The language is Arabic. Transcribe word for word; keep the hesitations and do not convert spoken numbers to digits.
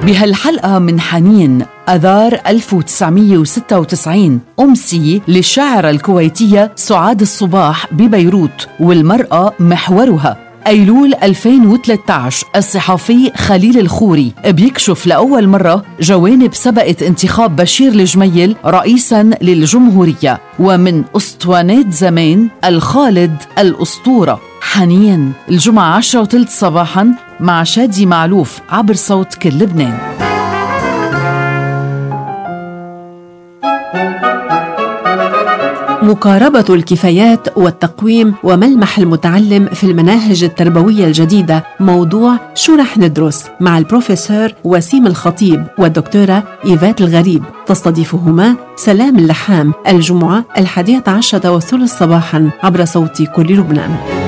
بهالحلقة من حنين أذار ألف وتسعمية وستة وتسعين أمسية للشاعرة الكويتية سعاد الصباح ببيروت، والمرأة محورها. أيلول ألفين وثلاثة عشر الصحفي خليل الخوري بيكشف لأول مرة جوانب سبقت انتخاب بشير الجميل رئيساً للجمهورية. ومن أسطوانات زمان الخالد الأسطورة حنين، الجمعة عشرة وثلث صباحاً مع شادي معلوف عبر صوت كل لبنان. مقاربة الكفايات والتقويم وملمح المتعلم في المناهج التربوية الجديدة موضوع شو رح ندرس مع البروفيسور وسيم الخطيب والدكتورة إيفات الغريب. تستضيفهما سلام اللحام الجمعة الحادية عشرة والثلث صباحاً عبر صوت كل لبنان.